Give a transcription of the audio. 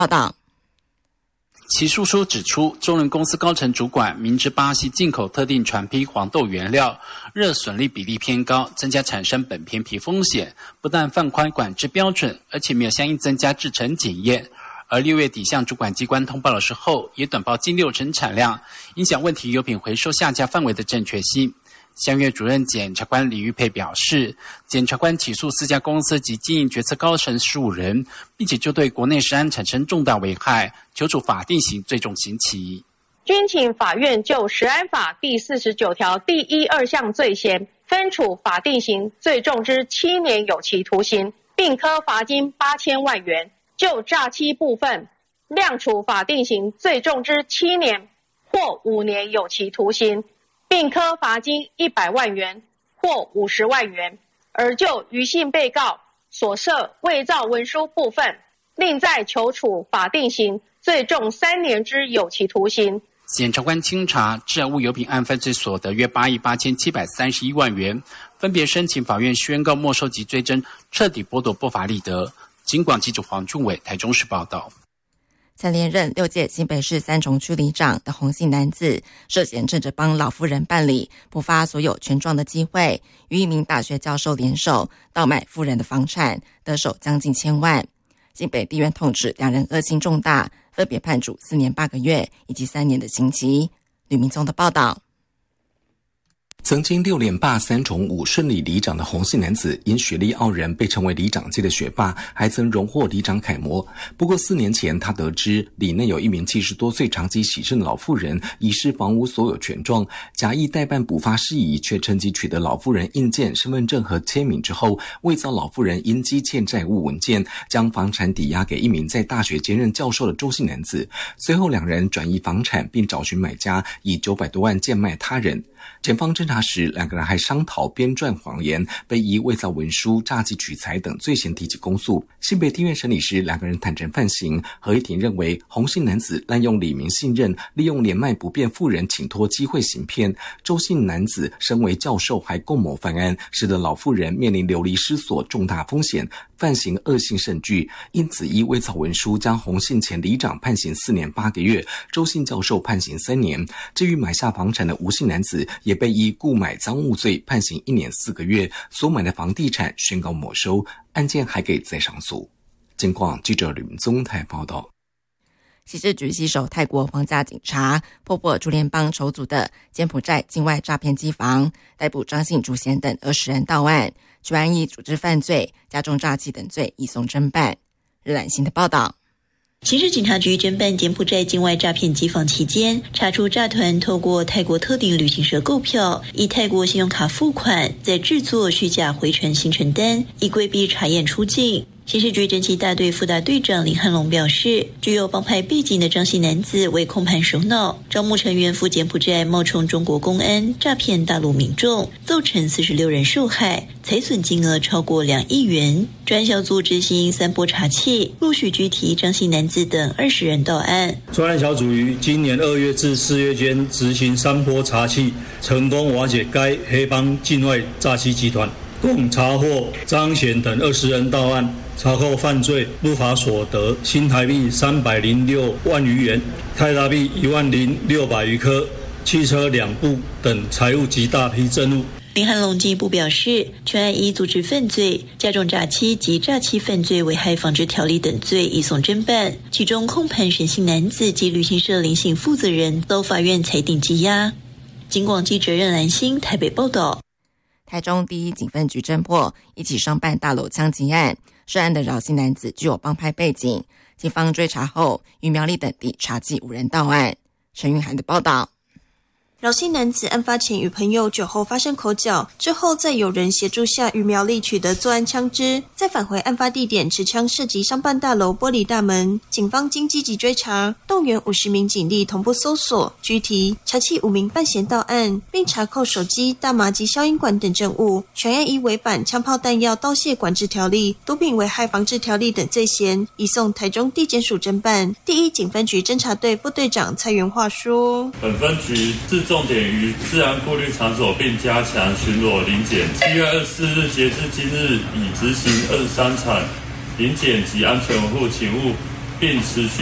报道。 其诉说指出，中人公司高层主管明知巴西进口特定船坯黄豆原料热损率比例偏高，增加产生苯偏皮风险，不但放宽管制标准，而且没有相应增加制程检验。而6月底向主管机关通报的时候，也短报近60%产量，影响问题油品回收下架范围的正确性。香院主任检察官李玉佩表示，检察官起诉4家公司及经营决策高层15人，并且就对国内食安产生重大危害，求处法定刑最重刑期。 均请法院就食安法第49条第1、2项罪嫌，分处法定刑最重之7年有期徒刑，并科罚金8000万元。就诈欺部分，量处法定刑最重之7年或5年有期徒刑，并科罚金100万元或50万元。而就余姓被告所涉伪造文书部分，另再求处法定刑最重3年之有期徒刑。 检察官清查致癌物油品案犯罪所得约8亿8731万元，分别申请法院宣告没收及追征，彻底剥夺不法利得。警广记者黄俊伟台中市报道。 曾连任6届新北市3重区里长的洪姓男子，涉嫌趁着帮老妇人办理补发所有权状的机会，与一名大学教授联手盗买妇人的房产，得手将近1000万。新北地院痛指2人恶行重大，分别判处4年8个月以及3年的刑期。吕明宗的报道。 曾经6连霸3重5顺利里长的洪姓男子，因学历傲人被称为里长界的学霸，还曾荣获里长楷模。不过4年前，他得知里内有一名70多岁长期洗肾的老妇人遗失房屋所有权状，假意代办补发事宜，却趁机取得老妇人印鉴、身份证和签名之后，伪造老妇人应积欠债务文件，将房产抵押给一名在大学兼任教授的周姓男子。随后2人转移房产，并找寻买家，以900多万贱卖他人。检方侦查时，2个人还商讨编撰谎言，被以伪造文书、诈欺取财等罪嫌提起公诉。新北地院审理时，2个人坦诚犯行。合议庭认为，洪姓男子滥用里民信任，利用年迈不便妇人请托机会行骗；周姓男子身为教授还共谋犯案，使得老妇人面临流离失所重大风险，犯行恶性甚巨。因此，依伪造文书将洪姓前里长判刑4年8个月，周姓教授判刑3年。至于买下房产的吴姓男子，也被依故买赃物罪判刑1年4个月，所买的房地产宣告没收，案件还可以再上诉。警广记者吕明宗台报道。 刑事局携手泰国皇家警察，破获竹联帮筹组的柬埔寨境外诈骗机房，逮捕张姓主嫌等20人到案，全案以组织犯罪、加重诈欺等罪移送侦办。日览新的报道。 刑事警察局侦办柬埔寨境外诈骗机房期间，查出诈团透过泰国特定旅行社购票，以泰国信用卡付款，再制作虚假回程行程单，以规避查验出境。刑事局侦缉大队副大队长林汉龙表示，具有帮派背景的张姓男子为控盘首脑，招募成员赴柬埔寨冒充中国公安，诈骗大陆民众，造成46人受害，财损金额超过2亿元。专案小组执行3波查缉，陆续拘提张姓男子等20人到案。 专案小组于今年2月至4月间执行3波查缉，成功瓦解该黑帮境外诈欺集团，共查获张显等20人到案，查扣犯罪不法所得新台币306万余元，泰达币10600余颗，汽车2部等财物及大批证物。 林汉龙进一步表示，全案以组织犯罪、加重诈欺及诈欺犯罪危害防治条例等罪移送侦办，其中控盘沈姓男子及旅行社林姓负责人遭法院裁定羁押。警广记者任兰心台北报道。 台中第一警分局侦破一起商办大楼枪击案，涉案的饶姓男子具有帮派背景，警方追查后于苗栗等地查缉5人到案。陈韵涵的报道。 饶姓男子案发前与朋友酒后发生口角，之后在有人协助下于苗栗取得作案枪支，再返回案发地点持枪射击商办大楼玻璃大门。警方经积极追查，动员50名警力同步搜索、拘提、查缉5名犯嫌到案，并查扣手机、大麻及消音管等证物。全案依违反枪炮弹药盗窃管制条例、毒品危害防治条例等罪嫌，移送台中地检署侦办。第一警分局侦查队副队长蔡元化说： 本分局重点于治安顾虑场所，并加强巡逻临检。7月24日截至今日，已执行23场临检及安全维护勤务， 并持续